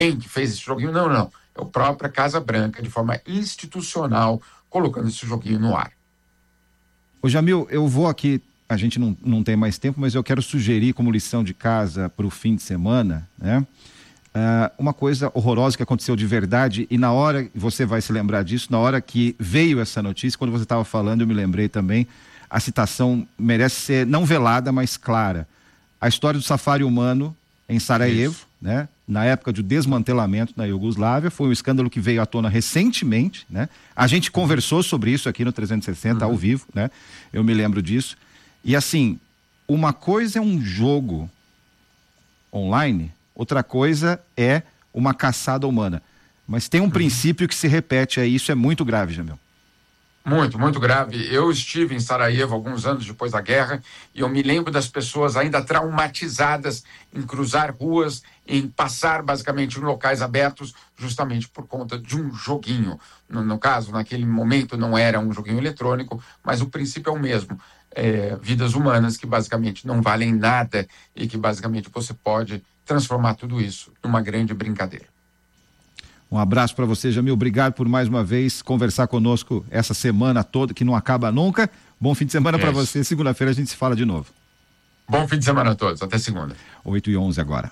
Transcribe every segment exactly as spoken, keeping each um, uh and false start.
que fez esse joguinho, não, não. É a própria Casa Branca, de forma institucional, colocando esse joguinho no ar. Ô Jamil, eu vou aqui, a gente não, não tem mais tempo, mas eu quero sugerir como lição de casa para o fim de semana, né? Uh, uma coisa horrorosa que aconteceu de verdade, e na hora, você vai se lembrar disso, na hora que veio essa notícia, quando você estava falando, eu me lembrei também, a citação merece ser não velada, mas clara. A história do safari humano em Sarajevo, Isso. né? Na época do desmantelamento na Iugoslávia, foi um escândalo que veio à tona recentemente, né? A gente conversou sobre isso aqui no trezentos e sessenta, uhum. ao vivo, né? Eu me lembro disso. E assim, uma coisa é um jogo online, outra coisa é uma caçada humana. Mas tem um uhum. princípio que se repete aí, isso é muito grave, Jamil. Muito, muito grave. Eu estive em Sarajevo alguns anos depois da guerra e eu me lembro das pessoas ainda traumatizadas em cruzar ruas, em passar basicamente em locais abertos, justamente por conta de um joguinho. No, no caso, naquele momento não era um joguinho eletrônico, mas o princípio é o mesmo. É, vidas humanas que basicamente não valem nada e que basicamente você pode transformar tudo isso numa grande brincadeira. Um abraço para você, Jamil. Obrigado por mais uma vez conversar conosco essa semana toda, que não acaba nunca. Bom fim de semana para você. Segunda-feira a gente se fala de novo. Bom fim de semana a todos. Até segunda. oito e onze agora.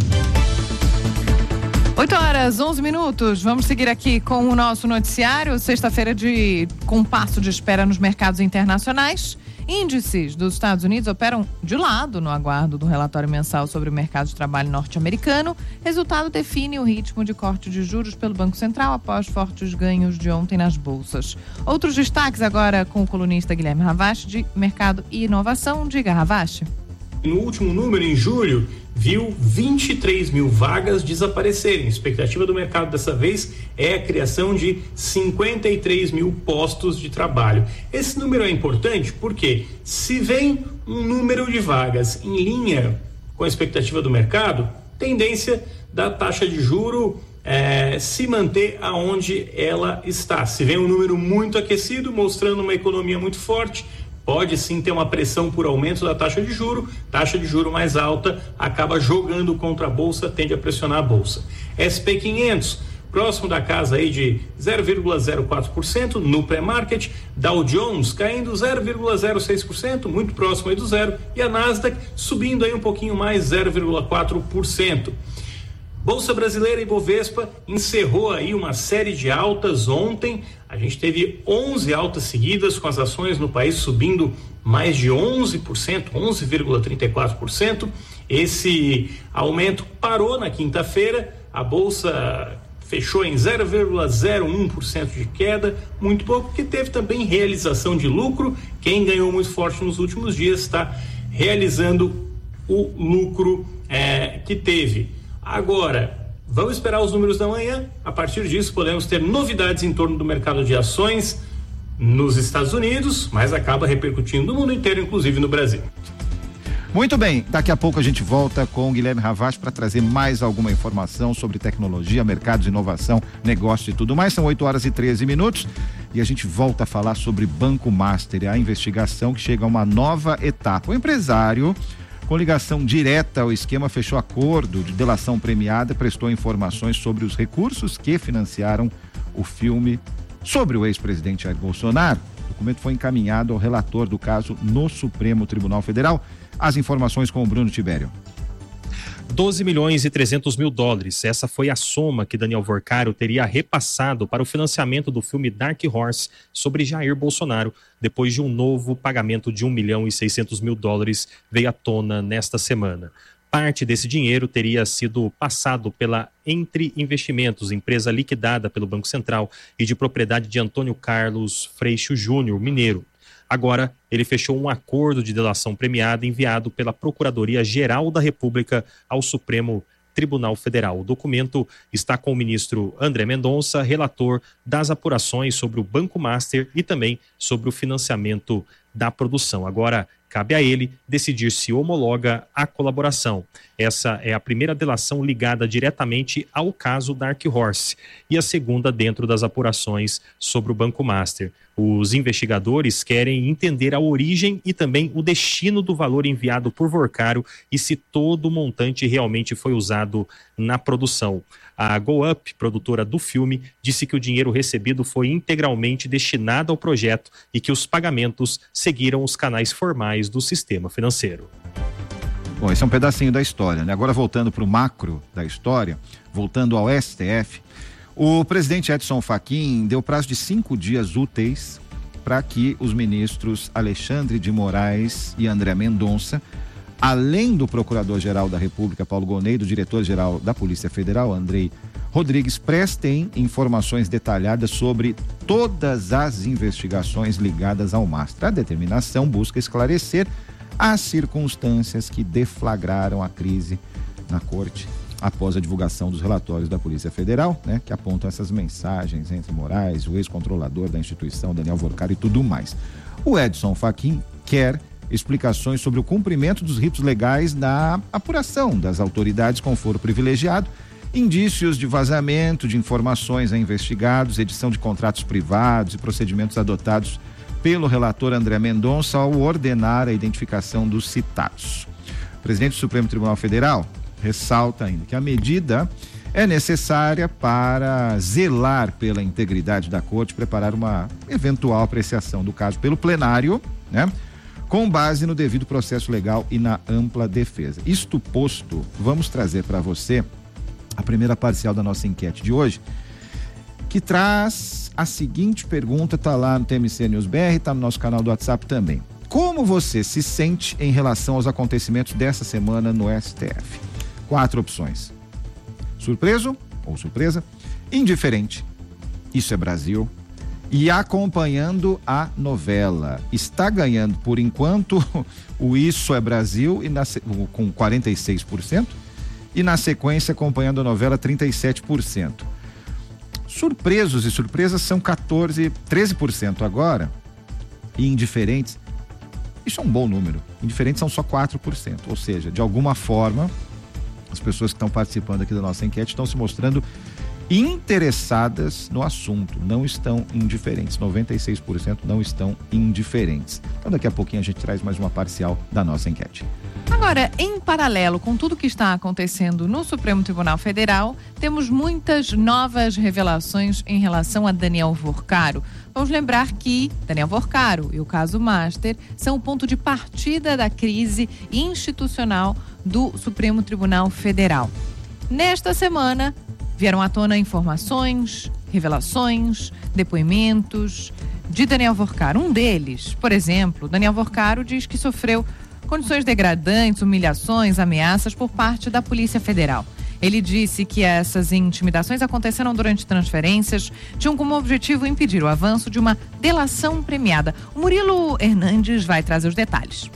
oito horas, onze minutos. Vamos seguir aqui com o nosso noticiário. Sexta-feira de compasso de espera nos mercados internacionais. Índices dos Estados Unidos operam de lado no aguardo do relatório mensal sobre o mercado de trabalho norte-americano. Resultado define o ritmo de corte de juros pelo Banco Central após fortes ganhos de ontem nas bolsas. Outros destaques agora com o colunista Guilherme Ravache de Mercado e Inovação. Diga, Ravache. No último número, em julho, viu vinte e três mil vagas desaparecerem. A expectativa do mercado dessa vez é a criação de cinquenta e três mil postos de trabalho. Esse número é importante porque se vem um número de vagas em linha com a expectativa do mercado, tendência da taxa de juro é, se manter aonde ela está. Se vem um número muito aquecido, mostrando uma economia muito forte, pode sim ter uma pressão por aumento da taxa de juro, taxa de juro mais alta acaba jogando contra a bolsa, tende a pressionar a bolsa. S P quinhentos, próximo da casa aí de zero vírgula zero quatro por cento no pré-market, Dow Jones caindo zero vírgula zero seis por cento, muito próximo aí do zero, e a Nasdaq subindo aí um pouquinho mais, zero vírgula quatro por cento. Bolsa Brasileira e Bovespa encerrou aí uma série de altas ontem. A gente teve onze altas seguidas, com as ações no país subindo mais de onze por cento, onze vírgula trinta e quatro por cento. Esse aumento parou na quinta-feira, a bolsa fechou em zero vírgula zero um por cento de queda, muito pouco, porque teve também realização de lucro. Quem ganhou muito forte nos últimos dias está realizando o lucro é, que teve. Agora, vamos esperar os números da manhã. A partir disso, podemos ter novidades em torno do mercado de ações nos Estados Unidos, mas acaba repercutindo no mundo inteiro, inclusive no Brasil. Muito bem, daqui a pouco a gente volta com o Guilherme Ravache para trazer mais alguma informação sobre tecnologia, mercados, inovação, negócio e tudo mais. São oito horas e treze minutos e a gente volta a falar sobre Banco Master, a investigação que chega a uma nova etapa. O empresário, com ligação direta ao esquema, fechou acordo de delação premiada, prestou informações sobre os recursos que financiaram o filme sobre o ex-presidente Jair Bolsonaro. O documento foi encaminhado ao relator do caso no Supremo Tribunal Federal. As informações com o Bruno Tibério. doze milhões e trezentos mil dólares. Essa foi a soma que Daniel Vorcaro teria repassado para o financiamento do filme Dark Horse sobre Jair Bolsonaro, depois de um novo pagamento de um milhão e seiscentos mil dólares veio à tona nesta semana. Parte desse dinheiro teria sido passado pela Entre Investimentos, empresa liquidada pelo Banco Central e de propriedade de Antônio Carlos Freixo Júnior, mineiro. Agora, ele fechou um acordo de delação premiada enviado pela Procuradoria-Geral da República ao Supremo Tribunal Federal. O documento está com o ministro André Mendonça, relator das apurações sobre o Banco Master e também sobre o financiamento da produção. Agora, cabe a ele decidir se homologa a colaboração. Essa é a primeira delação ligada diretamente ao caso Dark Horse e a segunda dentro das apurações sobre o Banco Master. Os investigadores querem entender a origem e também o destino do valor enviado por Vorcaro e se todo o montante realmente foi usado na produção. A Go Up, produtora do filme, disse que o dinheiro recebido foi integralmente destinado ao projeto e que os pagamentos seguiram os canais formais do sistema financeiro. Bom, esse é um pedacinho da história, né? Agora voltando para o macro da história, voltando ao S T F, o presidente Edson Fachin deu prazo de cinco dias úteis para que os ministros Alexandre de Moraes e André Mendonça, além do Procurador-Geral da República, Paulo Gonet, e do Diretor-Geral da Polícia Federal, Andrei Rodrigues, prestem informações detalhadas sobre todas as investigações ligadas ao MASTRA. A determinação busca esclarecer as circunstâncias que deflagraram a crise na Corte após a divulgação dos relatórios da Polícia Federal, né, que apontam essas mensagens entre Moraes, o ex-controlador da instituição, Daniel Vorcaro e tudo mais. O Edson Fachin quer explicações sobre o cumprimento dos ritos legais na apuração das autoridades com foro privilegiado, indícios de vazamento de informações a investigados, edição de contratos privados e procedimentos adotados pelo relator André Mendonça ao ordenar a identificação dos citados. O presidente do Supremo Tribunal Federal ressalta ainda que a medida é necessária para zelar pela integridade da Corte, preparar uma eventual apreciação do caso pelo plenário, né? Com base no devido processo legal e na ampla defesa. Isto posto, vamos trazer para você a primeira parcial da nossa enquete de hoje, que traz a seguinte pergunta, tá lá no T M C News B R, tá no nosso canal do WhatsApp também. Como você se sente em relação aos acontecimentos dessa semana no S T F? Quatro opções. Surpreso ou surpresa, indiferente, isso é Brasil, e acompanhando a novela. Está ganhando, por enquanto, o Isso é Brasil e na, com quarenta e seis por cento e na sequência acompanhando a novela trinta e sete por cento. Surpresos e surpresas são quatorze, treze por cento agora, e indiferentes, isso é um bom número. Indiferentes são só quatro por cento, ou seja, de alguma forma, as pessoas que estão participando aqui da nossa enquete estão se mostrando interessadas no assunto, não estão indiferentes. noventa e seis por cento não estão indiferentes. Então daqui a pouquinho a gente traz mais uma parcial da nossa enquete. Agora, em paralelo com tudo que está acontecendo no Supremo Tribunal Federal, temos muitas novas revelações em relação a Daniel Vorcaro. Vamos lembrar que Daniel Vorcaro e o caso Master são o ponto de partida da crise institucional do Supremo Tribunal Federal. Nesta semana, vieram à tona informações, revelações, depoimentos de Daniel Vorcaro. Um deles, por exemplo, Daniel Vorcaro diz que sofreu condições degradantes, humilhações, ameaças por parte da Polícia Federal. Ele disse que essas intimidações aconteceram durante transferências, tinham como objetivo impedir o avanço de uma delação premiada. O Murilo Hernandes vai trazer os detalhes.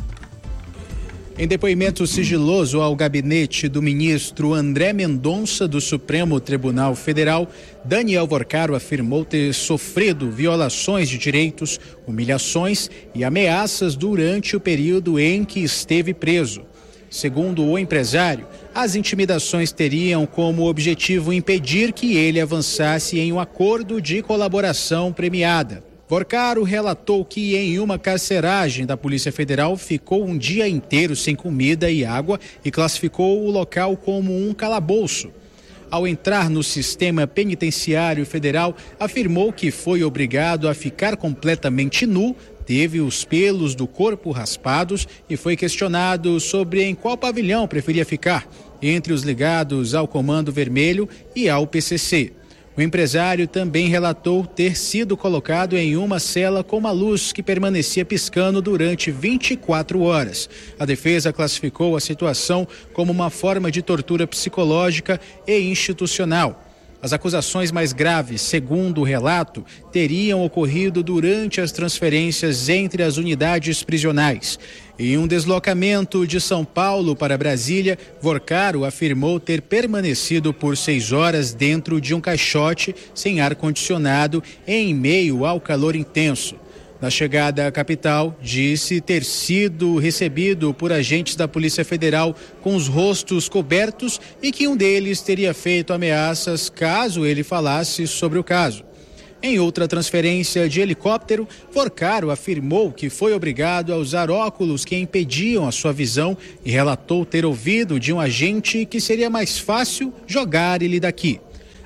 Em depoimento sigiloso ao gabinete do ministro André Mendonça do Supremo Tribunal Federal, Daniel Vorcaro afirmou ter sofrido violações de direitos, humilhações e ameaças durante o período em que esteve preso. Segundo o empresário, as intimidações teriam como objetivo impedir que ele avançasse em um acordo de colaboração premiada. Vorcaro relatou que em uma carceragem da Polícia Federal ficou um dia inteiro sem comida e água e classificou o local como um calabouço. Ao entrar no sistema penitenciário federal, afirmou que foi obrigado a ficar completamente nu, teve os pelos do corpo raspados e foi questionado sobre em qual pavilhão preferia ficar, entre os ligados ao Comando Vermelho e ao P C C. O empresário também relatou ter sido colocado em uma cela com uma luz que permanecia piscando durante vinte e quatro horas. A defesa classificou a situação como uma forma de tortura psicológica e institucional. As acusações mais graves, segundo o relato, teriam ocorrido durante as transferências entre as unidades prisionais. Em um deslocamento de São Paulo para Brasília, Vorcaro afirmou ter permanecido por seis horas dentro de um caixote sem ar-condicionado em meio ao calor intenso. Na chegada à capital, disse ter sido recebido por agentes da Polícia Federal com os rostos cobertos e que um deles teria feito ameaças caso ele falasse sobre o caso. Em outra transferência de helicóptero, Vorcaro afirmou que foi obrigado a usar óculos que impediam a sua visão e relatou ter ouvido de um agente que seria mais fácil jogar ele daqui.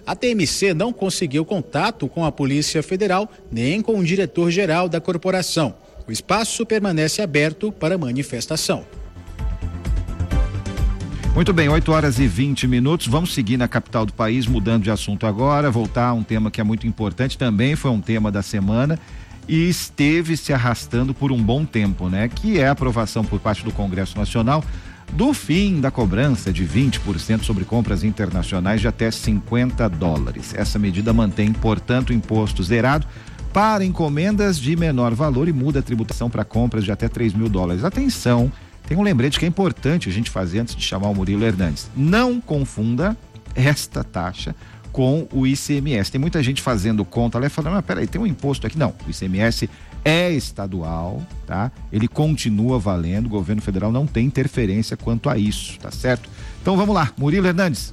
A T M C não conseguiu contato com a Polícia Federal nem com o diretor-geral da corporação. O espaço permanece aberto para manifestação. Muito bem, oito horas e vinte minutos. Vamos seguir na capital do país, mudando de assunto agora, voltar a um tema que é muito importante, também foi um tema da semana e esteve se arrastando por um bom tempo, né? Que é a aprovação por parte do Congresso Nacional do fim da cobrança de vinte por cento sobre compras internacionais de até cinquenta dólares. Essa medida mantém, portanto, o imposto zerado para encomendas de menor valor e muda a tributação para compras de até três mil dólares. Atenção, tem um lembrete que é importante a gente fazer antes de chamar o Murilo Hernandes. Não confunda esta taxa com o I C M S. Tem muita gente fazendo conta lá e falando, ah, peraí, tem um imposto aqui. Não, o I C M S é estadual, tá? Ele continua valendo, o governo federal não tem interferência quanto a isso, tá certo? Então vamos lá, Murilo Hernandes.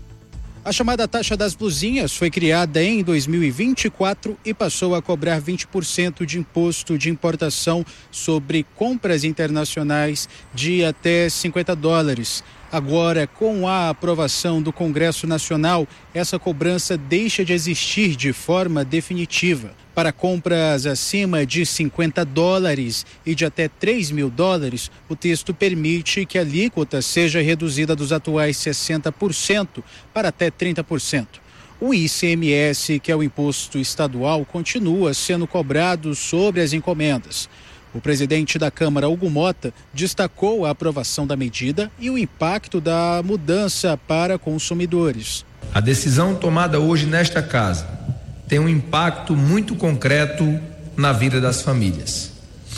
A chamada taxa das blusinhas foi criada em dois mil e vinte e quatro e passou a cobrar vinte por cento de imposto de importação sobre compras internacionais de até cinquenta dólares. Agora, com a aprovação do Congresso Nacional, essa cobrança deixa de existir de forma definitiva. Para compras acima de cinquenta dólares e de até três mil dólares, o texto permite que a alíquota seja reduzida dos atuais sessenta por cento para até trinta por cento. O I C M S, que é o imposto estadual, continua sendo cobrado sobre as encomendas. O presidente da Câmara, Hugo Mota, destacou a aprovação da medida e o impacto da mudança para consumidores. A decisão tomada hoje nesta casa tem um impacto muito concreto na vida das famílias.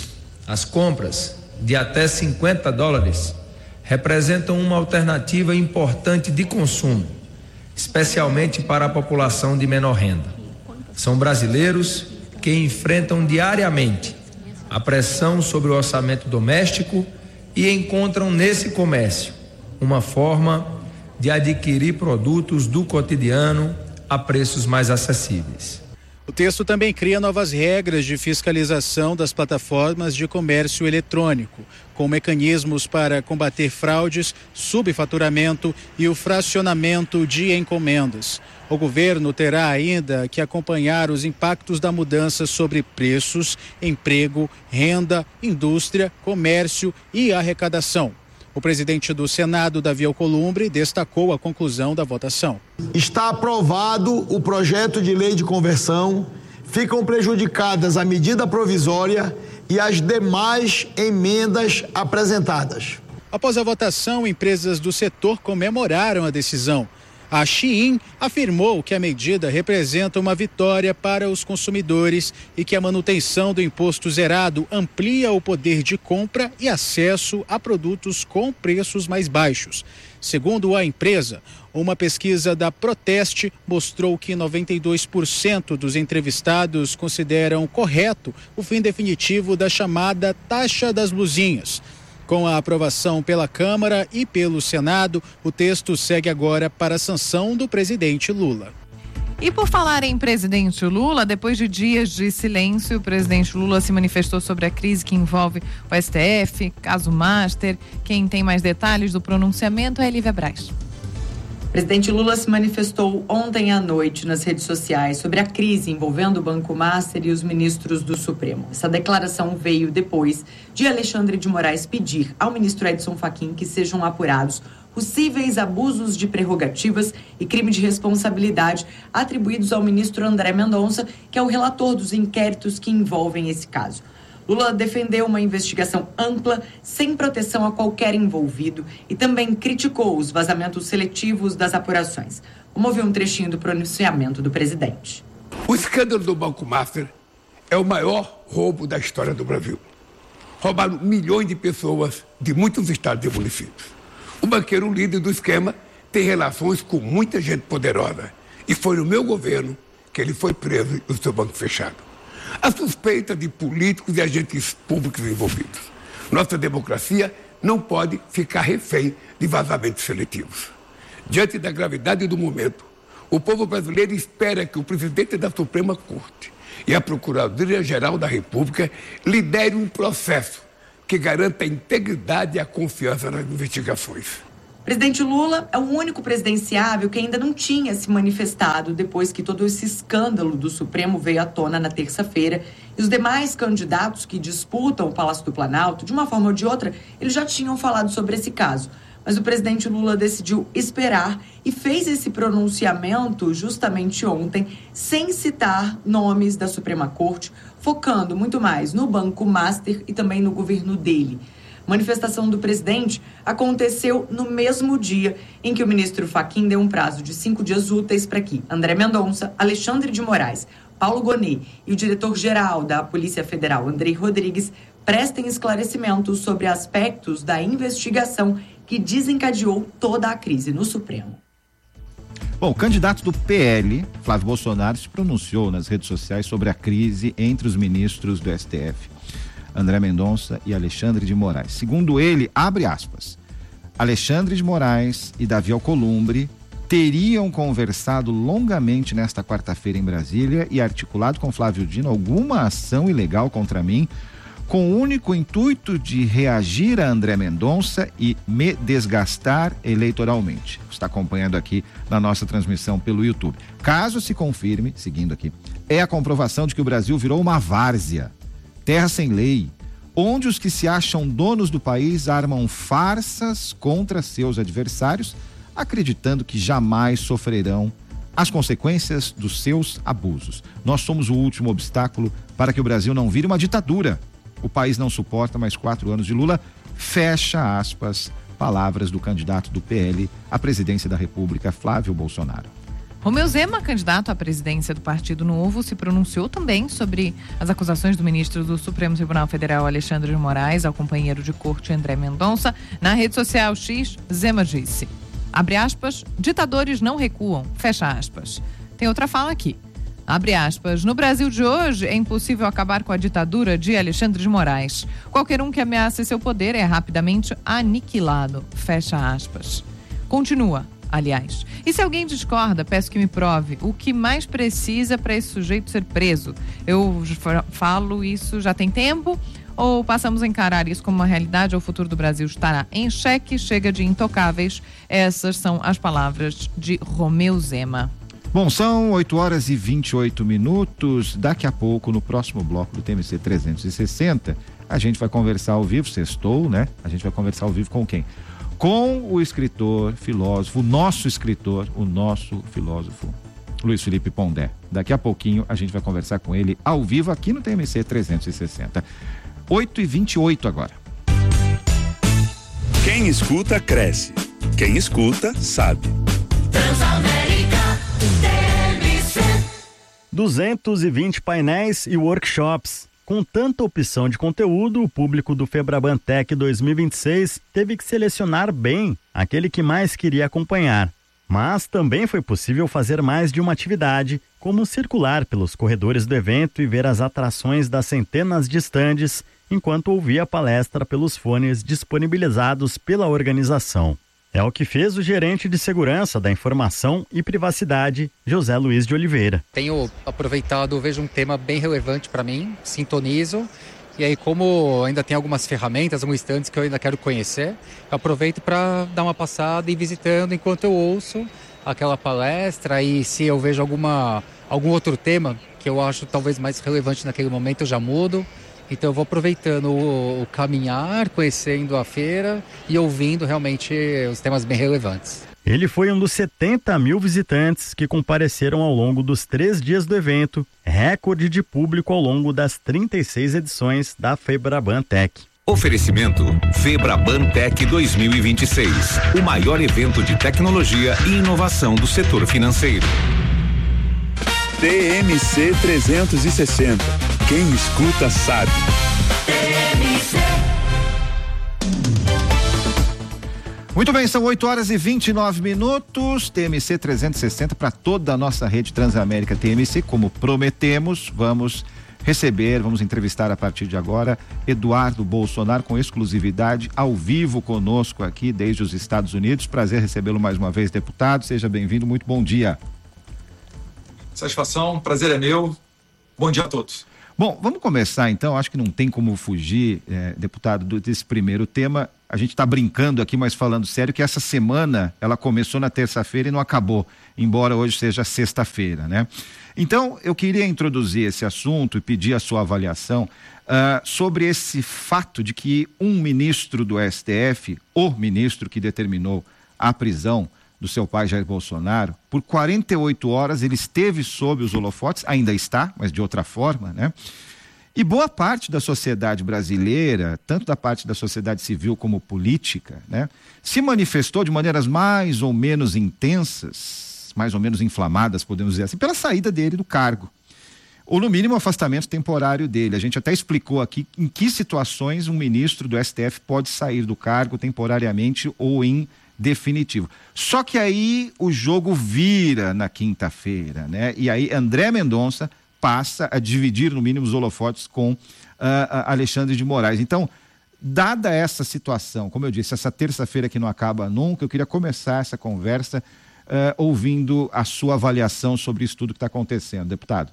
As compras de até cinquenta dólares representam uma alternativa importante de consumo, especialmente para a população de menor renda. São brasileiros que enfrentam diariamente a pressão sobre o orçamento doméstico e encontram nesse comércio uma forma de adquirir produtos do cotidiano a preços mais acessíveis. O texto também cria novas regras de fiscalização das plataformas de comércio eletrônico, com mecanismos para combater fraudes, subfaturamento e o fracionamento de encomendas. O governo terá ainda que acompanhar os impactos da mudança sobre preços, emprego, renda, indústria, comércio e arrecadação. O presidente do Senado, Davi Alcolumbre, destacou a conclusão da votação. Está aprovado o projeto de lei de conversão, ficam prejudicadas a medida provisória e as demais emendas apresentadas. Após a votação, empresas do setor comemoraram a decisão. A Shein afirmou que a medida representa uma vitória para os consumidores e que a manutenção do imposto zerado amplia o poder de compra e acesso a produtos com preços mais baixos. Segundo a empresa, uma pesquisa da Proteste mostrou que noventa e dois por cento dos entrevistados consideram correto o fim definitivo da chamada taxa das blusinhas. Com a aprovação pela Câmara e pelo Senado, o texto segue agora para a sanção do presidente Lula. E por falar em presidente Lula, depois de dias de silêncio, o presidente Lula se manifestou sobre a crise que envolve o S T F, caso Master. Quem tem mais detalhes do pronunciamento é Lívia Braz. O presidente Lula se manifestou ontem à noite nas redes sociais sobre a crise envolvendo o Banco Master e os ministros do Supremo. Essa declaração veio depois de Alexandre de Moraes pedir ao ministro Edson Fachin que sejam apurados possíveis abusos de prerrogativas e crime de responsabilidade atribuídos ao ministro André Mendonça, que é o relator dos inquéritos que envolvem esse caso. Lula defendeu uma investigação ampla, sem proteção a qualquer envolvido, e também criticou os vazamentos seletivos das apurações. Vamos ouvir um trechinho do pronunciamento do presidente. O escândalo do Banco Master é o maior roubo da história do Brasil. Roubaram milhões de pessoas de muitos estados e municípios. O banqueiro líder do esquema tem relações com muita gente poderosa. E foi no meu governo que ele foi preso e o seu banco fechado. A suspeita de políticos e agentes públicos envolvidos. Nossa democracia não pode ficar refém de vazamentos seletivos. Diante da gravidade do momento, o povo brasileiro espera que o presidente da Suprema Corte e a Procuradoria-Geral da República liderem um processo que garanta a integridade e a confiança nas investigações. O presidente Lula é o único presidenciável que ainda não tinha se manifestado depois que todo esse escândalo do Supremo veio à tona na terça-feira. E os demais candidatos que disputam o Palácio do Planalto, de uma forma ou de outra, eles já tinham falado sobre esse caso. Mas o presidente Lula decidiu esperar e fez esse pronunciamento justamente ontem, sem citar nomes da Suprema Corte, focando muito mais no Banco Master e também no governo dele. A manifestação do presidente aconteceu no mesmo dia em que o ministro Fachin deu um prazo de cinco dias úteis para que André Mendonça, Alexandre de Moraes, Paulo Gonet e o diretor-geral da Polícia Federal, Andrei Rodrigues, prestem esclarecimentos sobre aspectos da investigação que desencadeou toda a crise no Supremo. Bom, o candidato do P L, Flávio Bolsonaro, se pronunciou nas redes sociais sobre a crise entre os ministros do S T F, André Mendonça e Alexandre de Moraes. Segundo ele, abre aspas, Alexandre de Moraes e Davi Alcolumbre teriam conversado longamente nesta quarta-feira em Brasília e articulado com Flávio Dino alguma ação ilegal contra mim, com o único intuito de reagir a André Mendonça e me desgastar eleitoralmente. Está acompanhando aqui na nossa transmissão pelo YouTube. Caso se confirme, seguindo aqui, é a comprovação de que o Brasil virou uma várzea, terra sem lei, onde os que se acham donos do país armam farsas contra seus adversários, acreditando que jamais sofrerão as consequências dos seus abusos. Nós somos o último obstáculo para que o Brasil não vire uma ditadura. O país não suporta mais quatro anos de Lula. Fecha aspas, palavras do candidato do P L à presidência da República, Flávio Bolsonaro. Romeu Zema, candidato à presidência do Partido Novo, se pronunciou também sobre as acusações do ministro do Supremo Tribunal Federal, Alexandre de Moraes, ao companheiro de corte André Mendonça. Na rede social X, Zema disse, abre aspas, ditadores não recuam, fecha aspas. Tem outra fala aqui. Abre aspas, no Brasil de hoje é impossível acabar com a ditadura de Alexandre de Moraes. Qualquer um que ameace seu poder é rapidamente aniquilado. Fecha aspas. Continua, aliás. E se alguém discorda, peço que me prove o que mais precisa para esse sujeito ser preso. Eu falo isso já tem tempo? Ou passamos a encarar isso como uma realidade ou o futuro do Brasil estará em xeque? Chega de intocáveis. Essas são as palavras de Romeu Zema. Bom, são oito horas e vinte e oito minutos. Daqui a pouco, no próximo bloco do T M C trezentos e sessenta, a gente vai conversar ao vivo, sextou, né? A gente vai conversar ao vivo com quem? Com o escritor, filósofo, o nosso escritor, o nosso filósofo, Luiz Felipe Pondé. Daqui a pouquinho a gente vai conversar com ele ao vivo aqui no T M C trezentos e sessenta. oito e vinte e oito agora. Quem escuta, cresce. Quem escuta, sabe. duzentos e vinte painéis e workshops. Com tanta opção de conteúdo, o público do Febrabantec dois mil e vinte e seis teve que selecionar bem aquele que mais queria acompanhar. Mas também foi possível fazer mais de uma atividade, como circular pelos corredores do evento e ver as atrações das centenas de estandes, enquanto ouvia a palestra pelos fones disponibilizados pela organização. É o que fez o gerente de segurança da informação e privacidade, José Luiz de Oliveira. Tenho aproveitado, vejo um tema bem relevante para mim, sintonizo, e aí como ainda tem algumas ferramentas, alguns stands que eu ainda quero conhecer, eu aproveito para dar uma passada e ir visitando enquanto eu ouço aquela palestra, e se eu vejo alguma, algum outro tema que eu acho talvez mais relevante naquele momento, eu já mudo. Então eu vou aproveitando o, o caminhar, conhecendo a feira e ouvindo realmente os temas bem relevantes. Ele foi um dos setenta mil visitantes que compareceram ao longo dos três dias do evento, recorde de público ao longo das trinta e seis edições da Febrabantec. Oferecimento Febrabantec dois mil e vinte e seis, o maior evento de tecnologia e inovação do setor financeiro. T M C trezentos e sessenta. Quem escuta sabe. Muito bem, são oito horas e vinte e nove minutos. T M C trezentos e sessenta para toda a nossa rede Transamérica T M C. Como prometemos, vamos receber, vamos entrevistar a partir de agora Eduardo Bolsonaro com exclusividade ao vivo conosco aqui desde os Estados Unidos. Prazer recebê-lo mais uma vez, deputado. Seja bem-vindo, muito bom dia. Satisfação, prazer é meu. Bom dia a todos. Bom, vamos começar então, acho que não tem como fugir, é, deputado, do, desse primeiro tema. A gente está brincando aqui, mas falando sério, que essa semana ela começou na terça-feira e não acabou, embora hoje seja sexta-feira, né? Então, eu queria introduzir esse assunto e pedir a sua avaliação uh, sobre esse fato de que um ministro do S T F, o ministro que determinou a prisão do seu pai Jair Bolsonaro, por quarenta e oito horas ele esteve sob os holofotes, ainda está, mas de outra forma, né? E boa parte da sociedade brasileira, tanto da parte da sociedade civil como política, né, se manifestou de maneiras mais ou menos intensas, mais ou menos inflamadas, podemos dizer assim, pela saída dele do cargo. Ou no mínimo afastamento temporário dele. A gente até explicou aqui em que situações um ministro do S T F pode sair do cargo temporariamente ou em definitivo. Só que aí o jogo vira na quinta-feira, né? E aí André Mendonça passa a dividir no mínimo os holofotes com uh, Alexandre de Moraes. Então, dada essa situação, como eu disse, essa terça-feira que não acaba nunca, eu queria começar essa conversa uh, ouvindo a sua avaliação sobre isso tudo que está acontecendo, deputado.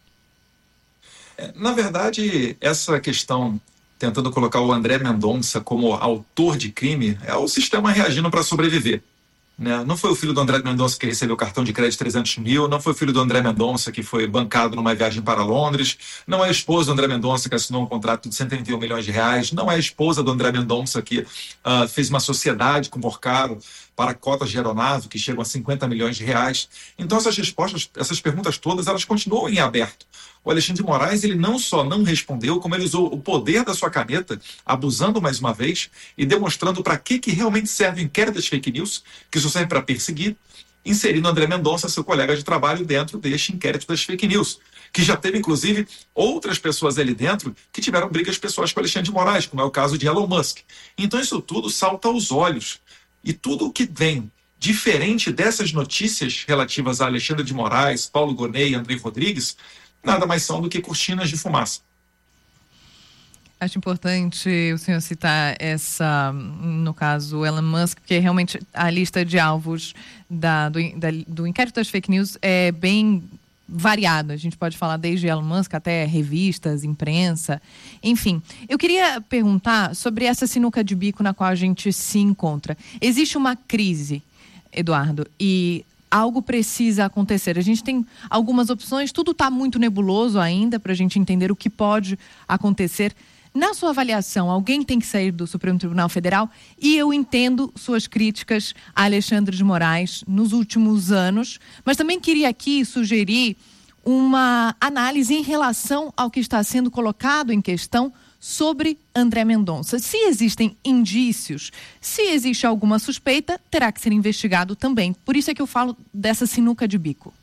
Na verdade, essa questão tentando colocar o André Mendonça como autor de crime, é o sistema reagindo para sobreviver. Né? Não foi o filho do André Mendonça que recebeu cartão de crédito de trezentos mil, não foi o filho do André Mendonça que foi bancado numa viagem para Londres, não é a esposa do André Mendonça que assinou um contrato de cento e trinta e um milhões de reais, não é a esposa do André Mendonça que uh, fez uma sociedade com o Porcaro para cotas de aeronave que chegam a cinquenta milhões de reais. Então essas respostas, essas perguntas todas, elas continuam em aberto. O Alexandre de Moraes, ele não só não respondeu, como ele usou o poder da sua caneta, abusando mais uma vez e demonstrando para que, que realmente serve o inquérito das fake news, que isso serve para perseguir, inserindo André Mendonça, seu colega de trabalho, dentro deste inquérito das fake news, que já teve, inclusive, outras pessoas ali dentro que tiveram brigas pessoais com o Alexandre de Moraes, como é o caso de Elon Musk. Então isso tudo salta aos olhos. E tudo o que vem diferente dessas notícias relativas a Alexandre de Moraes, Paulo Gonet e André Rodrigues, nada mais são do que cortinas de fumaça. Acho importante o senhor citar essa, no caso, Elon Musk, porque realmente a lista de alvos da, do, da, do inquérito das fake news é bem variada. A gente pode falar desde Elon Musk até revistas, imprensa, enfim. Eu queria perguntar sobre essa sinuca de bico na qual a gente se encontra. Existe uma crise, Eduardo, e algo precisa acontecer. A gente tem algumas opções, tudo está muito nebuloso ainda para a gente entender o que pode acontecer. Na sua avaliação, alguém tem que sair do Supremo Tribunal Federal? E eu entendo suas críticas a Alexandre de Moraes nos últimos anos, mas também queria aqui sugerir uma análise em relação ao que está sendo colocado em questão sobre André Mendonça. Se existem indícios, se existe alguma suspeita, terá que ser investigado também. Por isso é que eu falo dessa sinuca de bico.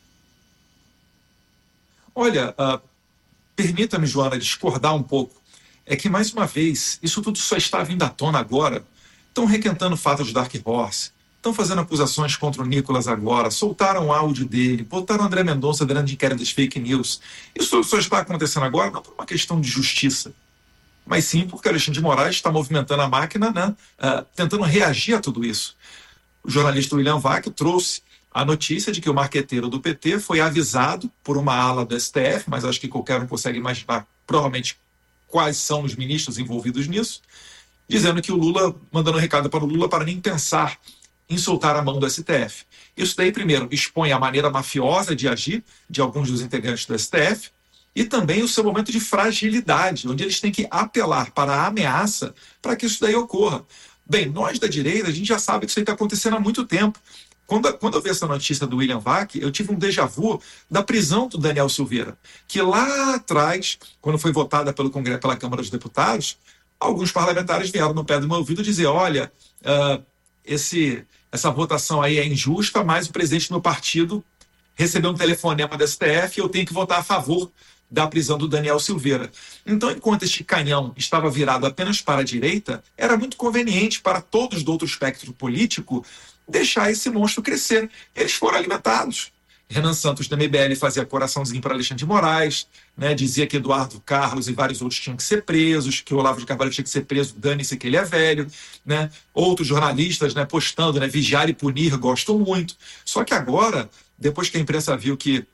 Olha, uh, permita-me, Joana, discordar um pouco. É que, mais uma vez, isso tudo só está vindo à tona agora. Estão requentando o fato de Dark Horse, estão fazendo acusações contra o Nicolas agora, soltaram o áudio dele, botaram o André Mendonça dentro de inquérito das fake news. Isso só está acontecendo agora não por uma questão de justiça, mas sim porque Alexandre de Moraes está movimentando a máquina, né, uh, tentando reagir a tudo isso. O jornalista William Vac trouxe a notícia de que o marqueteiro do P T foi avisado por uma ala do S T F, mas acho que qualquer um consegue imaginar, provavelmente, quais são os ministros envolvidos nisso, dizendo que o Lula, mandando um recado para o Lula para nem pensar em soltar a mão do S T F. Isso daí, primeiro, expõe a maneira mafiosa de agir de alguns dos integrantes do S T F e também o seu momento de fragilidade, onde eles têm que apelar para a ameaça para que isso daí ocorra. Bem, nós da direita, a gente já sabe que isso aí está acontecendo há muito tempo. Quando, quando eu vi essa notícia do William Vac, eu tive um déjà vu da prisão do Daniel Silveira, que lá atrás, quando foi votada pelo Congresso, pela Câmara dos Deputados, alguns parlamentares vieram no pé do meu ouvido dizer, olha, uh, esse, essa votação aí é injusta, mas o presidente do meu partido recebeu um telefonema da S T F e eu tenho que votar a favor da prisão do Daniel Silveira. Então, enquanto este canhão estava virado apenas para a direita, era muito conveniente para todos do outro espectro político deixar esse monstro crescer. Eles foram alimentados. Renan Santos, da M B L, fazia coraçãozinho para Alexandre de Moraes, né, dizia que Eduardo Carlos e vários outros tinham que ser presos, que o Olavo de Carvalho tinha que ser preso, dane-se que ele é velho. Né? Outros jornalistas, né, postando, né, vigiar e punir, gostam muito. Só que agora, depois que a imprensa viu que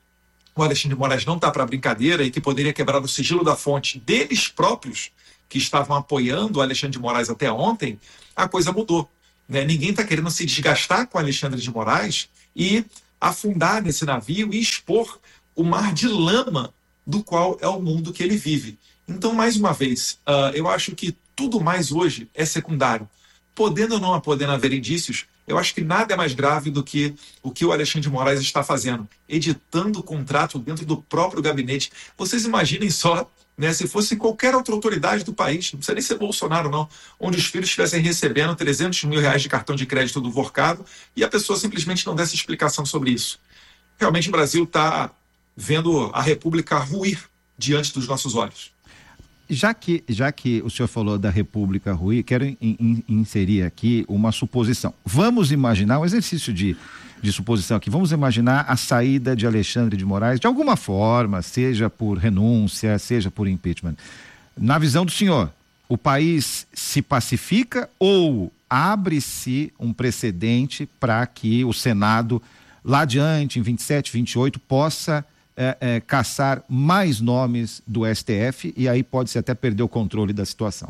o Alexandre de Moraes não está para brincadeira e que poderia quebrar o sigilo da fonte deles próprios, que estavam apoiando o Alexandre de Moraes até ontem, a coisa mudou. Né? Ninguém está querendo se desgastar com o Alexandre de Moraes e afundar nesse navio e expor o mar de lama do qual é o mundo que ele vive. Então, mais uma vez, uh, eu acho que tudo mais hoje é secundário. Podendo ou não podendo haver indícios, eu acho que nada é mais grave do que o que o Alexandre de Moraes está fazendo, editando o contrato dentro do próprio gabinete. Vocês imaginem só, né, se fosse qualquer outra autoridade do país, não precisa nem ser Bolsonaro não, onde os filhos estivessem recebendo trezentos mil reais de cartão de crédito do Vorcado e a pessoa simplesmente não desse explicação sobre isso. Realmente o Brasil está vendo a República ruir diante dos nossos olhos. Já que, já que o senhor falou da República ruir, quero in, in, inserir aqui uma suposição. Vamos imaginar, um exercício de, de suposição aqui, vamos imaginar a saída de Alexandre de Moraes, de alguma forma, seja por renúncia, seja por impeachment. Na visão do senhor, o país se pacifica ou abre-se um precedente para que o Senado, lá adiante, em vinte e sete, vinte e oito, possa É, é, caçar mais nomes do S T F e aí pode-se até perder o controle da situação?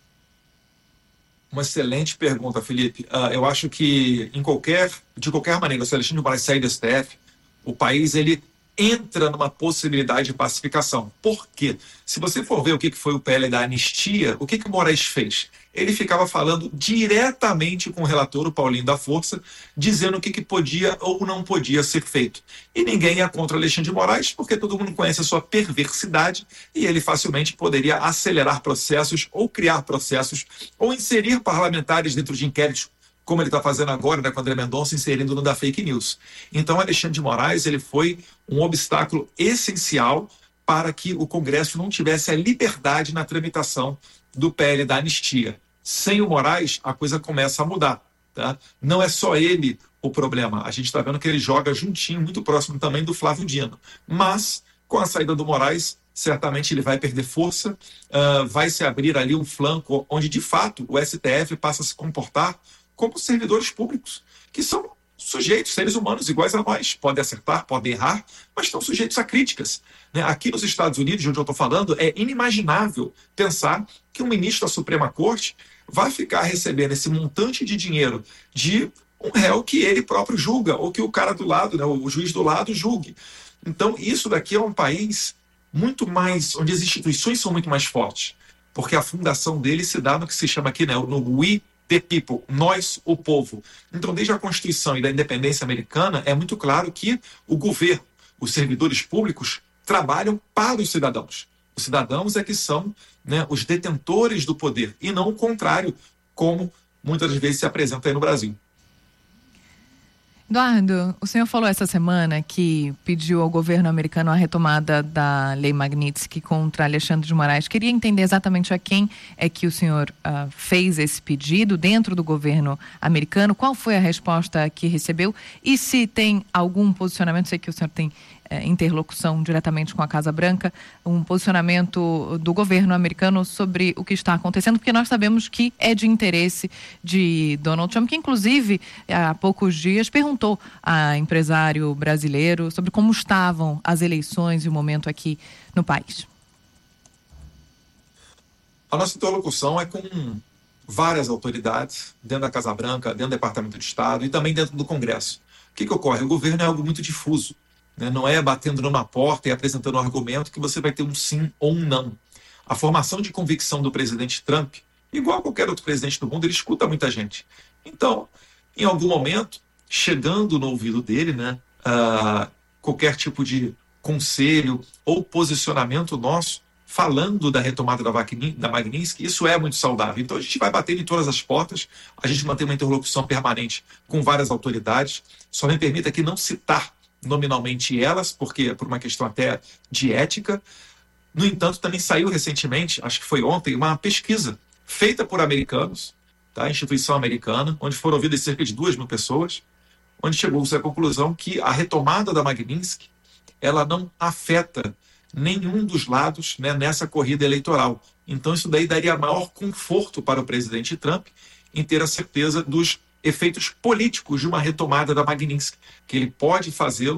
Uma excelente pergunta, Felipe. Uh, eu acho que em qualquer, de qualquer maneira, se o Alexandre de Moraes sair do S T F, o país ele entra numa possibilidade de pacificação. Por quê? Se você for ver o que foi o P L da anistia, o que, que o Moraes fez? Ele ficava falando diretamente com o relator, o Paulinho da Força, dizendo o que, que podia ou não podia ser feito. E ninguém ia contra o Alexandre de Moraes, porque todo mundo conhece a sua perversidade e ele facilmente poderia acelerar processos ou criar processos ou inserir parlamentares dentro de inquéritos, como ele está fazendo agora, né, com o André Mendonça, inserindo no da fake news. Então, Alexandre de Moraes ele foi um obstáculo essencial para que o Congresso não tivesse a liberdade na tramitação do P L da anistia. Sem o Moraes, a coisa começa a mudar. Tá? Não é só ele o problema. A gente está vendo que ele joga juntinho, muito próximo também do Flávio Dino. Mas, com a saída do Moraes, certamente ele vai perder força, uh, vai se abrir ali um flanco onde, de fato, o S T F passa a se comportar como servidores públicos, que são sujeitos, seres humanos iguais a nós. Podem acertar, podem errar, mas estão sujeitos a críticas. Né? Aqui nos Estados Unidos, de onde eu estou falando, é inimaginável pensar que um ministro da Suprema Corte vai ficar recebendo esse montante de dinheiro de um réu que ele próprio julga, ou que o cara do lado, né, o juiz do lado, julgue. Então, isso daqui é um país muito mais, onde as instituições são muito mais fortes, porque a fundação dele se dá no que se chama aqui, né, no we the people, nós, o povo. Então, desde a Constituição e da independência americana, é muito claro que o governo, os servidores públicos, trabalham para os cidadãos. Os cidadãos é que são, né, os detentores do poder, e não o contrário, como muitas vezes se apresenta aí no Brasil. Eduardo, o senhor falou essa semana que pediu ao governo americano a retomada da Lei Magnitsky contra Alexandre de Moraes. Queria entender exatamente a quem é que o senhor uh, fez esse pedido dentro do governo americano, qual foi a resposta que recebeu e se tem algum posicionamento, sei que o senhor tem eh, interlocução diretamente com a Casa Branca, um posicionamento do governo americano sobre o que está acontecendo, porque nós sabemos que é de interesse de Donald Trump, que inclusive há poucos dias perguntou a empresário brasileiro sobre como estavam as eleições e o momento aqui no país. A nossa interlocução é com várias autoridades, dentro da Casa Branca, dentro do Departamento de Estado e também dentro do Congresso. O que, que ocorre? O governo é algo muito difuso, né? Não é batendo numa porta e apresentando um argumento que você vai ter um sim ou um não. A formação de convicção do presidente Trump, igual a qualquer outro presidente do mundo, ele escuta muita gente. Então, em algum momento, chegando no ouvido dele, né, uh, qualquer tipo de conselho ou posicionamento nosso, falando da retomada da, da Magnitsky, isso é muito saudável. Então a gente vai bater em todas as portas, a gente mantém uma interlocução permanente com várias autoridades, só me permita aqui não citar nominalmente elas, porque por uma questão até de ética. No entanto, também saiu recentemente, acho que foi ontem, uma pesquisa feita por americanos, tá? Instituição americana, onde foram ouvidas cerca de duas mil pessoas, onde chegou-se à conclusão que a retomada da Magnitsky ela não afeta nenhum dos lados, né, nessa corrida eleitoral. Então isso daí daria maior conforto para o presidente Trump em ter a certeza dos efeitos políticos de uma retomada da Magnitsky, que ele pode fazê-lo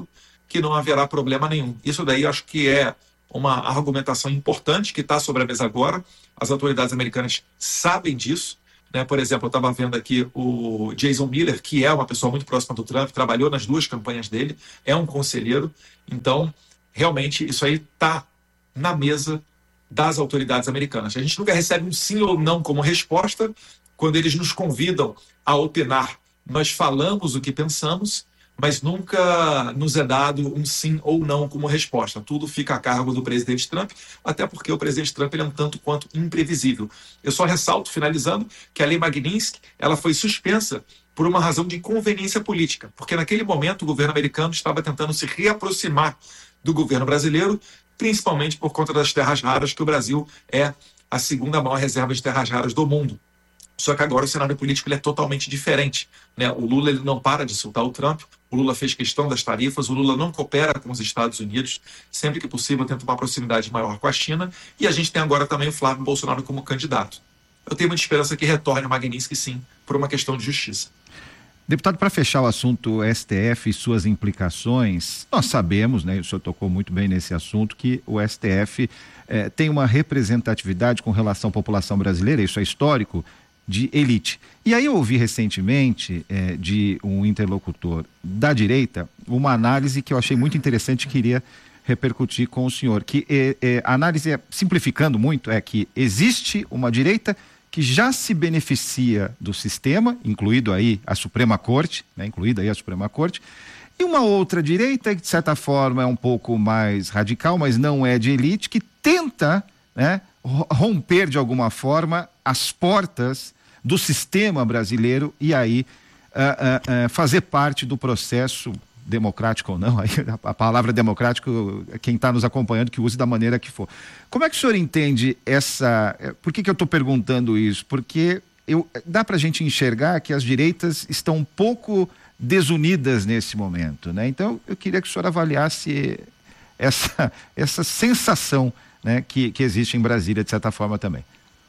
que não haverá problema nenhum. Isso daí acho que é uma argumentação importante que está sobre a mesa agora. As autoridades americanas sabem disso, né? Por exemplo, eu estava vendo aqui o Jason Miller, que é uma pessoa muito próxima do Trump, trabalhou nas duas campanhas dele, é um conselheiro. Então, realmente, isso aí está na mesa das autoridades americanas. A gente nunca recebe um sim ou não como resposta. Quando eles nos convidam a opinar, nós falamos o que pensamos, mas nunca nos é dado um sim ou não como resposta. Tudo fica a cargo do presidente Trump, até porque o presidente Trump ele é um tanto quanto imprevisível. Eu só ressalto, finalizando, que a lei Magnitsky ela foi suspensa por uma razão de inconveniência política, porque naquele momento o governo americano estava tentando se reaproximar do governo brasileiro, principalmente por conta das terras raras, que o Brasil é a segunda maior reserva de terras raras do mundo. Só que agora o cenário político ele é totalmente diferente, né? O Lula ele não para de insultar o Trump, o Lula fez questão das tarifas, o Lula não coopera com os Estados Unidos, sempre que possível tenta uma proximidade maior com a China, e a gente tem agora também o Flávio Bolsonaro como candidato. Eu tenho muita esperança que retorne o Magnitsky, sim, por uma questão de justiça. Deputado, para fechar o assunto S T F e suas implicações, nós sabemos, né, o senhor tocou muito bem nesse assunto, que o S T F eh, tem uma representatividade com relação à população brasileira, isso é histórico, de elite. E aí eu ouvi recentemente eh, de um interlocutor da direita uma análise que eu achei muito interessante e queria repercutir com o senhor, que eh, eh, a análise, é, simplificando muito, é que existe uma direita que já se beneficia do sistema, incluído aí a Suprema Corte, né, incluída aí a Suprema Corte, e uma outra direita que de certa forma é um pouco mais radical, mas não é de elite, que tenta, né, romper de alguma forma as portas do sistema brasileiro e aí uh, uh, uh, fazer parte do processo democrático ou não, aí a palavra democrático, quem está nos acompanhando que use da maneira que for. Como é que o senhor entende essa... Por que que eu estou perguntando isso? Porque eu, dá para a gente enxergar que as direitas estão um pouco desunidas nesse momento, né? Então eu queria que o senhor avaliasse essa, essa sensação, né, que, que existe em Brasília, de certa forma também.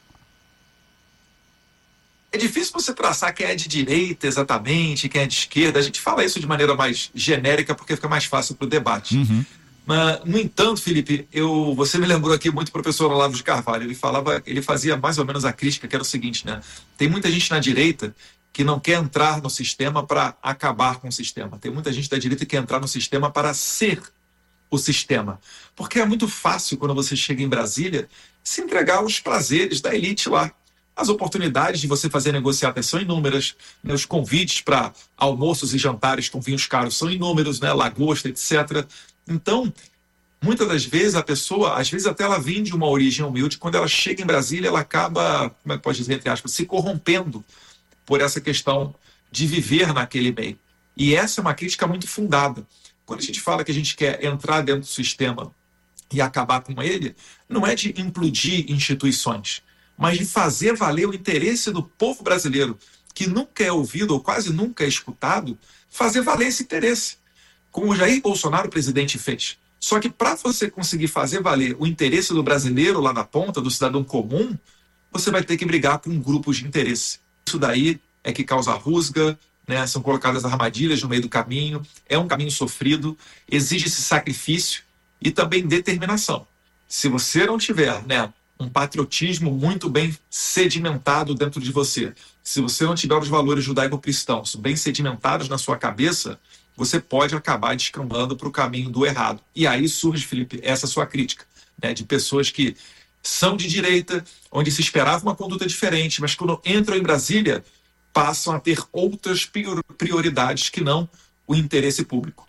É difícil você traçar quem é de direita exatamente, quem é de esquerda. A gente fala isso de maneira mais genérica porque fica mais fácil para o debate. Uhum. Mas, no entanto, Felipe, eu, você me lembrou aqui muito o professor Olavo de Carvalho. Ele falava, ele fazia mais ou menos a crítica, que era o seguinte, né? Tem muita gente na direita que não quer entrar no sistema para acabar com o sistema. Tem muita gente da direita que quer entrar no sistema para ser o sistema. Porque é muito fácil, quando você chega em Brasília, se entregar aos prazeres da elite lá. As oportunidades de você fazer negociatas são inúmeras, né? Os convites para almoços e jantares com vinhos caros são inúmeros, né? Lagosta, etcétera. Então, muitas das vezes a pessoa, às vezes até ela vem de uma origem humilde, quando ela chega em Brasília, ela acaba, como é que pode dizer, entre aspas, se corrompendo por essa questão de viver naquele meio. E essa é uma crítica muito fundada. Quando a gente fala que a gente quer entrar dentro do sistema e acabar com ele, não é de implodir instituições, mas de fazer valer o interesse do povo brasileiro, que nunca é ouvido ou quase nunca é escutado, fazer valer esse interesse, como o Jair Bolsonaro, presidente, fez. Só que para você conseguir fazer valer o interesse do brasileiro lá na ponta, do cidadão comum, você vai ter que brigar com grupos de interesse. Isso daí é que causa rusga, né? São colocadas armadilhas no meio do caminho, é um caminho sofrido, exige-se sacrifício e também determinação. Se você não tiver, né, um patriotismo muito bem sedimentado dentro de você, se você não tiver os valores judaico-cristãos bem sedimentados na sua cabeça, você pode acabar descambando para o caminho do errado. E aí surge, Felipe, essa sua crítica, né, de pessoas que são de direita, onde se esperava uma conduta diferente, mas quando entram em Brasília, passam a ter outras prioridades que não o interesse público.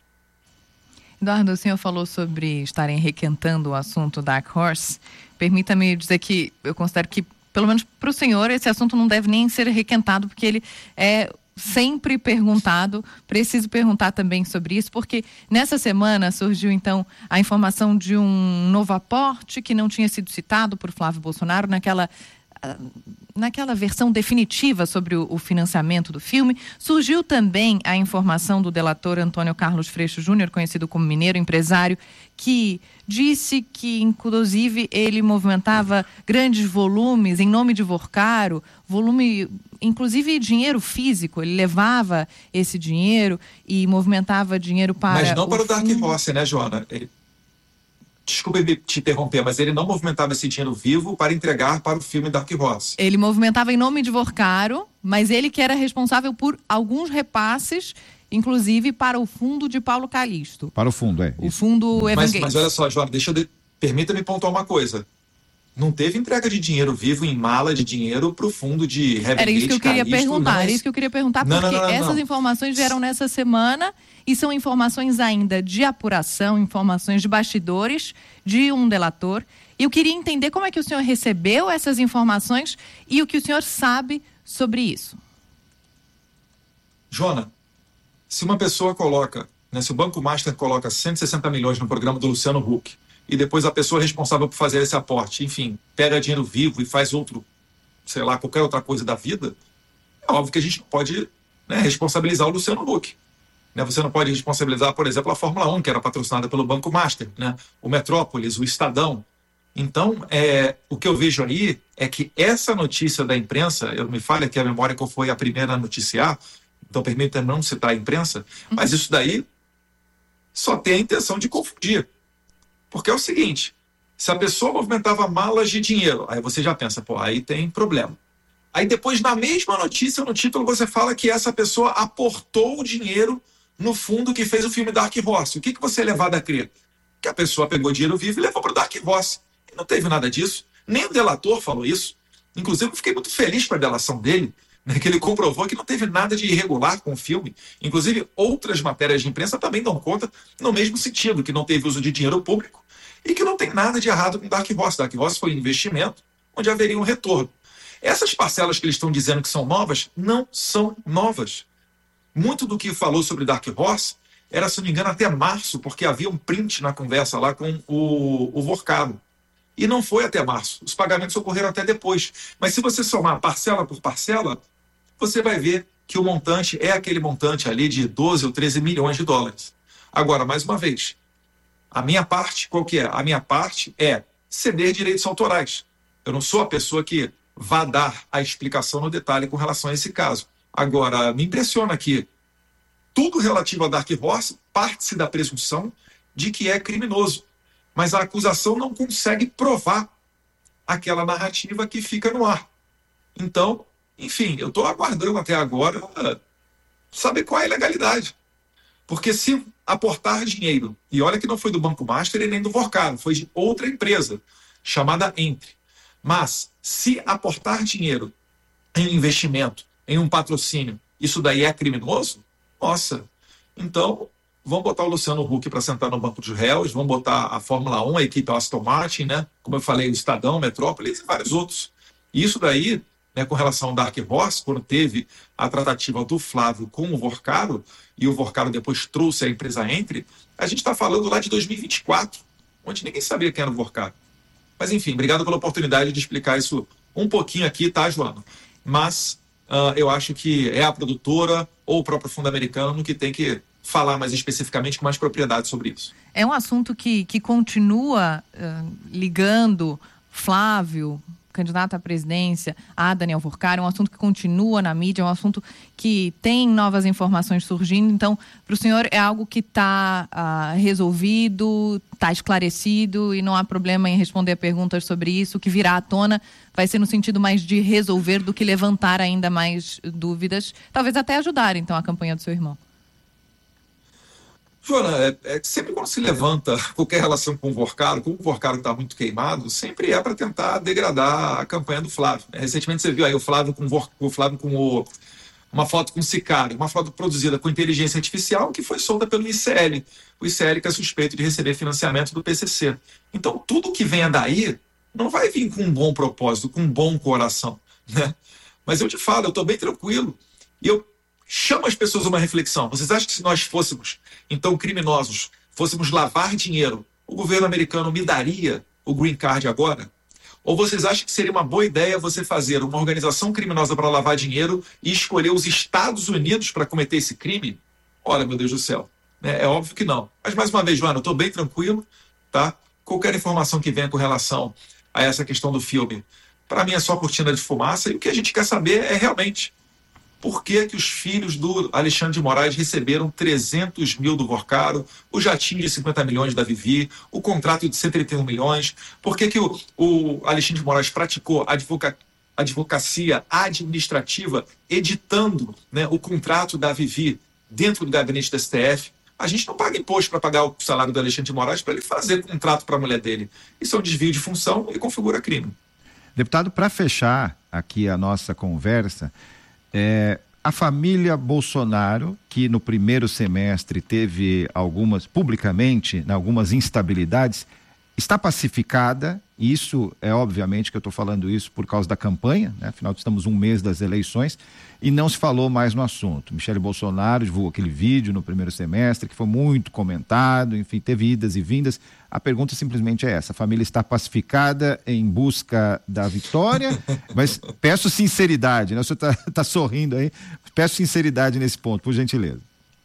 Eduardo, o senhor falou sobre estarem requentando o assunto Dark Horse. Permita-me dizer que eu considero que, pelo menos para o senhor, esse assunto não deve nem ser requentado, porque ele é sempre perguntado. Preciso perguntar também sobre isso, porque nessa semana surgiu então a informação de um novo aporte que não tinha sido citado por Flávio Bolsonaro naquela naquela versão definitiva sobre o, o financiamento do filme, surgiu também a informação do delator Antônio Carlos Freixo Júnior, conhecido como Mineiro, empresário, que disse que, inclusive, ele movimentava grandes volumes em nome de Vorcaro, volume, inclusive dinheiro físico. Ele levava esse dinheiro e movimentava dinheiro para... Mas não o para o Dark fundo... Horse, né, Joana? Ele... Desculpe te interromper, mas ele não movimentava esse dinheiro vivo para entregar para o filme Dark Horse. Ele movimentava em nome de Vorcaro, mas ele que era responsável por alguns repasses, inclusive para o fundo de Paulo Calixto. Para o fundo, é. O fundo mas, Evangelho. mas olha só, Joana, deixa eu de... permita-me pontuar uma coisa. Não teve entrega de dinheiro vivo em mala de dinheiro para o fundo de Heaven Era isso que eu queria Calixto, perguntar, não, era isso que eu queria perguntar, não, porque não, não, não, essas não. informações vieram nessa semana e são informações ainda de apuração, informações de bastidores de um delator. E eu queria entender como é que o senhor recebeu essas informações e o que o senhor sabe sobre isso. Jona, se uma pessoa coloca, né, se o Banco Master coloca cento e sessenta milhões no programa do Luciano Huck, e depois a pessoa responsável por fazer esse aporte, enfim, pega dinheiro vivo e faz outro, sei lá, qualquer outra coisa da vida, é óbvio que a gente não pode, né, responsabilizar o Luciano Huck. Né, você não pode responsabilizar, por exemplo, a Fórmula um, que era patrocinada pelo Banco Master, né, o Metrópolis, o Estadão. Então, é, o que eu vejo aí é que essa notícia da imprensa, eu me falho aqui a memória que eu fui a primeira a noticiar, então permita não citar a imprensa, mas isso daí só tem a intenção de confundir. Porque é o seguinte, se a pessoa movimentava malas de dinheiro, aí você já pensa, pô, aí tem problema. Aí depois, na mesma notícia, no título, você fala que essa pessoa aportou o dinheiro no fundo que fez o filme Dark Horse. O que, que você é levado a crer? Que a pessoa pegou dinheiro vivo e levou para o Dark Horse. E não teve nada disso. Nem o delator falou isso. Inclusive, eu fiquei muito feliz com a delação dele, né, que ele comprovou que não teve nada de irregular com o filme. Inclusive, outras matérias de imprensa também dão conta no mesmo sentido, que não teve uso de dinheiro público e que não tem nada de errado com Dark Horse. Dark Horse foi um investimento onde haveria um retorno. Essas parcelas que eles estão dizendo que são novas, não são novas. Muito do que falou sobre Dark Horse era, se não me engano, até março, porque havia um print na conversa lá com o, o Vorcaro. E não foi até março. Os pagamentos ocorreram até depois. Mas se você somar parcela por parcela, você vai ver que o montante é aquele montante ali de doze ou treze milhões de dólares. Agora, mais uma vez, a minha parte, qual que é? A minha parte é ceder direitos autorais. Eu não sou a pessoa que vá dar a explicação no detalhe com relação a esse caso. Agora, me impressiona que tudo relativo a Dark Horse parte-se da presunção de que é criminoso. Mas a acusação não consegue provar aquela narrativa que fica no ar. Então, enfim, eu estou aguardando até agora uh, saber qual é a legalidade. Porque se aportar dinheiro, e olha que não foi do Banco Master e nem do Vorcaro, foi de outra empresa, chamada Entre. Mas, se aportar dinheiro em investimento, em um patrocínio, isso daí é criminoso? Nossa, então vamos botar o Luciano Huck para sentar no banco dos réus, vamos botar a Fórmula um, a equipe Aston Martin, né? Como eu falei, o Estadão, Metrópolis e vários outros. E isso daí, né, com relação ao Dark Horse, quando teve a tratativa do Flávio com o Vorcaro, e o Vorcaro depois trouxe a empresa Entre, a gente está falando lá de dois mil e vinte e quatro, onde ninguém sabia quem era o Vorcaro. Mas enfim, obrigado pela oportunidade de explicar isso um pouquinho aqui, tá, Joana? Mas uh, eu acho que é a produtora ou o próprio fundo americano que tem que falar mais especificamente com mais propriedade sobre isso. É um assunto que, que continua uh, ligando Flávio, candidato à presidência, a Daniel Vorcaro, é um assunto que continua na mídia, é um assunto que tem novas informações surgindo. Então, para o senhor é algo que está uh, resolvido, está esclarecido e não há problema em responder perguntas sobre isso. O que virá à tona vai ser no sentido mais de resolver do que levantar ainda mais dúvidas, talvez até ajudar, então, a campanha do seu irmão. Joana, é, é, sempre quando se levanta qualquer relação com o Vorcaro, como o Vorcaro está muito queimado, sempre é para tentar degradar a campanha do Flávio. Recentemente você viu aí o Flávio com, o Flávio com o, uma foto com o Sicário, uma foto produzida com inteligência artificial que foi solta pelo I C L. O I C L que é suspeito de receber financiamento do P C C. Então tudo que venha daí não vai vir com um bom propósito, com um bom coração, né? Mas eu te falo, eu estou bem tranquilo e eu chama as pessoas a uma reflexão. Vocês acham que se nós fôssemos, então, criminosos, fôssemos lavar dinheiro, o governo americano me daria o green card agora? Ou vocês acham que seria uma boa ideia você fazer uma organização criminosa para lavar dinheiro e escolher os Estados Unidos para cometer esse crime? Olha, meu Deus do céu. É, é óbvio que não. Mas, mais uma vez, Joana, eu estou bem tranquilo, tá? Qualquer informação que venha com relação a essa questão do filme, para mim é só cortina de fumaça. E o que a gente quer saber é realmente por que que os filhos do Alexandre de Moraes receberam trezentos mil do Vorcaro, o jatinho de cinquenta milhões da Vivi, o contrato de cento e trinta e um milhões, por que que o, o Alexandre de Moraes praticou advoca, advocacia administrativa editando, né, o contrato da Vivi dentro do gabinete da S T F. A gente não paga imposto para pagar o salário do Alexandre de Moraes para ele fazer contrato para a mulher dele. Isso é um desvio de função e configura crime. Deputado, para fechar aqui a nossa conversa, É, a família Bolsonaro, que no primeiro semestre teve algumas, publicamente, algumas instabilidades, está pacificada. Isso é obviamente que eu estou falando isso por causa da campanha, né? Afinal estamos um mês das eleições e não se falou mais no assunto. Michele Bolsonaro divulgou aquele vídeo no primeiro semestre que foi muito comentado, enfim, teve idas e vindas. A pergunta simplesmente é essa: a família está pacificada em busca da vitória? Mas peço sinceridade, né? O senhor está tá sorrindo aí, peço sinceridade nesse ponto, por gentileza.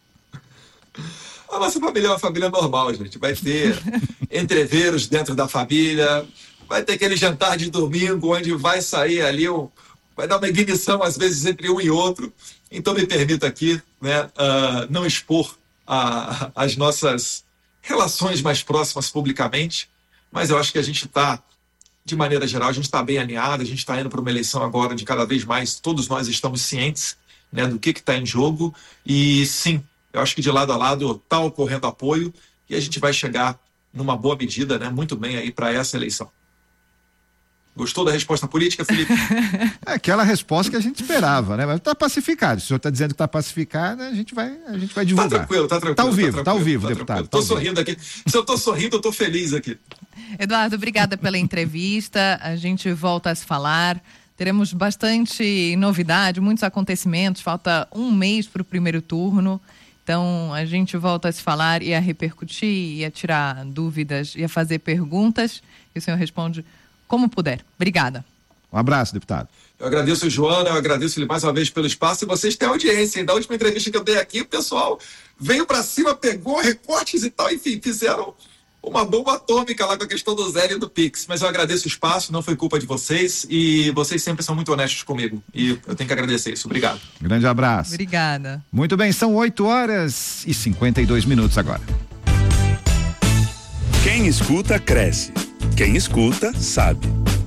A nossa família é uma família normal, gente. Vai ter entreveros dentro da família, vai ter aquele jantar de domingo onde vai sair ali, um, vai dar uma ignição às vezes entre um e outro. Então me permita aqui, né, uh, não expor a, as nossas relações mais próximas publicamente, mas eu acho que a gente está, de maneira geral, a gente está bem alinhado, a gente está indo para uma eleição agora de cada vez mais, todos nós estamos cientes, né, do que está em jogo e sim, eu acho que de lado a lado está ocorrendo apoio e a gente vai chegar numa boa medida, né, muito bem aí para essa eleição. Gostou da resposta política, Felipe? É aquela resposta que a gente esperava, né? Mas está pacificado. Se o senhor está dizendo que está pacificado, a gente vai, a gente vai divulgar. Tá tranquilo, tá tranquilo. Tá ao vivo, tá, tá ao vivo, tá deputado. Estou tá sorrindo aqui. Se eu estou sorrindo, eu estou feliz aqui. Eduardo, obrigada pela entrevista. A gente volta a se falar. Teremos bastante novidade, muitos acontecimentos. Falta um mês para o primeiro turno. Então, a gente volta a se falar e a repercutir, e a tirar dúvidas, e a fazer perguntas. E o senhor responde como puder. Obrigada. Um abraço, deputado. Eu agradeço o Joana, eu agradeço ele mais uma vez pelo espaço. E vocês têm audiência, hein? Da última entrevista que eu dei aqui, o pessoal veio para cima, pegou recortes e tal, enfim, fizeram uma bomba atômica lá com a questão do Zé e do Pix. Mas eu agradeço o espaço, não foi culpa de vocês e vocês sempre são muito honestos comigo. E eu tenho que agradecer isso. Obrigado. Grande abraço. Obrigada. Muito bem, são oito horas e cinquenta e dois minutos agora. Quem escuta, cresce. Quem escuta, sabe.